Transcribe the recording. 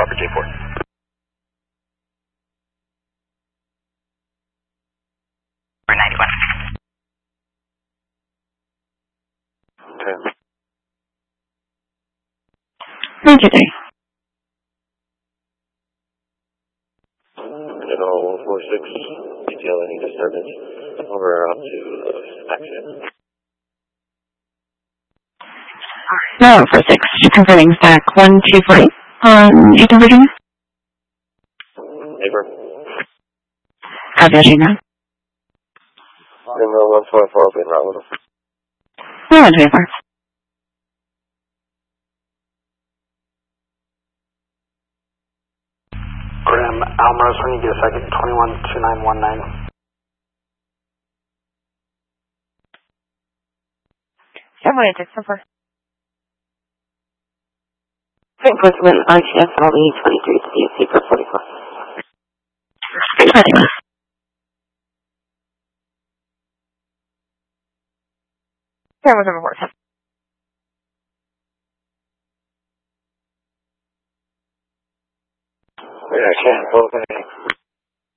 for J4. For 91. Okay. 93. Channel 46, detail any disturbance. Over up to action. No, 46. Confirming stack 1240 on Eastern Virginia. Neighbor. Virginia. In the 124 open route with us. 124. Graham Almaros, when you get a second, 212919. Somewhere to somewhere. Reinforcement ICF LE 23 to DSC for 44. 21. There was a report. Yeah, I can't. Okay.